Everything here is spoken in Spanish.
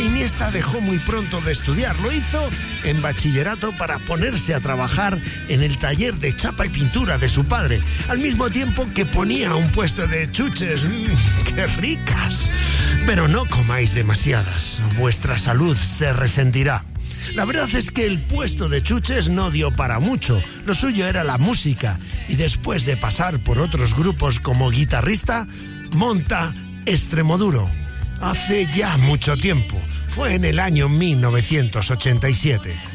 Iniesta dejó muy pronto de estudiar. Lo hizo en bachillerato para ponerse a trabajar en el taller de chapa y pintura de su padre, al mismo tiempo que ponía un puesto de chuches. ¡Qué ricas! Pero no comáis demasiadas, vuestra salud se resentirá. La verdad es que el puesto de chuches no dio para mucho. Lo suyo era la música, y después de pasar por otros grupos como guitarrista, monta Extremoduro. Hace ya mucho tiempo. Fue en el año 1987.